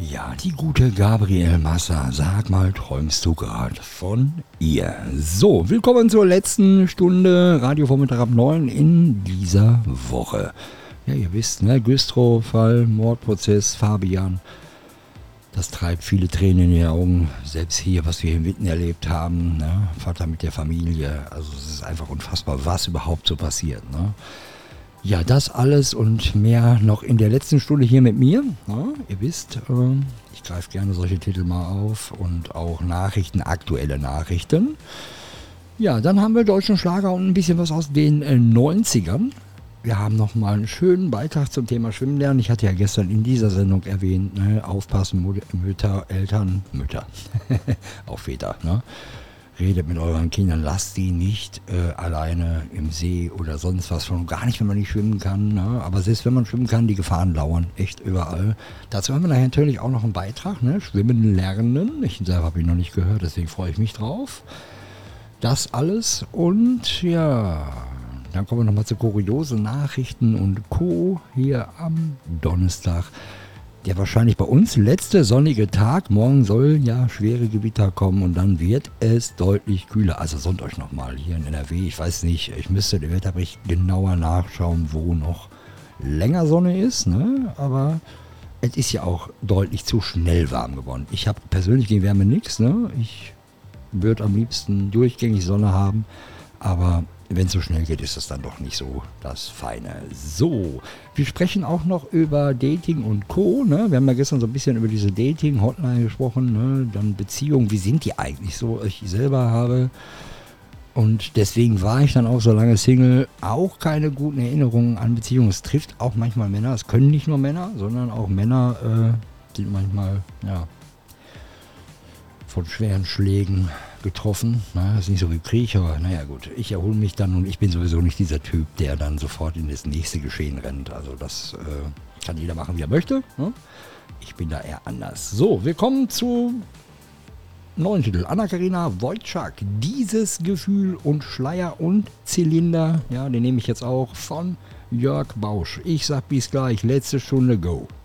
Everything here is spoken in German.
Ja, die gute Gabriel Massa, sag mal, träumst du gerade von ihr? So, willkommen zur letzten Stunde Radiovormittag ab 9 in dieser Woche. Ja, ihr wisst, ne, Güstrow-Fall, Mordprozess, Fabian, das treibt viele Tränen in die Augen. Selbst hier, was wir hier mitten erlebt haben, ne, Vater mit der Familie, also es ist einfach unfassbar, was überhaupt so passiert, ne? Ja, das alles und mehr noch in der letzten Stunde hier mit mir. Ja, ihr wisst, ich greife gerne solche Titel mal auf und auch Nachrichten, aktuelle Nachrichten. Ja, dann haben wir deutschen Schlager und ein bisschen was aus den 90ern. Wir haben nochmal einen schönen Beitrag zum Thema Schwimmen lernen. Ich hatte ja gestern in dieser Sendung erwähnt, ne, aufpassen, Mütter, Eltern, Mütter, auch Väter, ne? Redet mit euren Kindern, lasst die nicht alleine im See oder sonst was, schon gar nicht, wenn man nicht schwimmen kann. Ne? Aber selbst wenn man schwimmen kann, die Gefahren lauern echt überall. Dazu haben wir nachher natürlich auch noch einen Beitrag, ne? Schwimmen lernen. Ich selber habe ihn noch nicht gehört, deswegen freue ich mich drauf. Das alles und ja, dann kommen wir nochmal zu kuriosen Nachrichten und Co. hier am Donnerstag. Der wahrscheinlich bei uns letzte sonnige Tag. Morgen sollen ja schwere Gewitter kommen und dann wird es deutlich kühler. Also sonnt euch nochmal hier in NRW. Ich weiß nicht, ich müsste den Wetterbericht genauer nachschauen, wo noch länger Sonne ist. Ne? Aber es ist ja auch deutlich zu schnell warm geworden. Ich habe persönlich gegen Wärme nichts. Ne? Ich würde am liebsten durchgängig Sonne haben. Aber wenn es so schnell geht, ist das dann doch nicht so das Feine. So, wir sprechen auch noch über Dating und Co. Ne? Wir haben ja gestern so ein bisschen über diese Dating-Hotline gesprochen. Ne? Dann Beziehungen, wie sind die eigentlich so? Ich selber habe, und deswegen war ich dann auch so lange Single, auch keine guten Erinnerungen an Beziehungen. Es trifft auch manchmal Männer. Es können nicht nur Männer, sondern auch Männer sind manchmal, ja, von schweren Schlägen getroffen. Na, das ist nicht so wie Krieg, aber naja gut, ich erhole mich dann und ich bin sowieso nicht dieser Typ, der dann sofort in das nächste Geschehen rennt. Also das kann jeder machen, wie er möchte. Ne? Ich bin da eher anders. So, wir kommen zu neuen Titel. Anna-Karina Wojcik, Dieses Gefühl und Schleier und Zylinder. Ja, den nehme ich jetzt auch von Jörg Bausch. Ich sag bis gleich, letzte Stunde, go.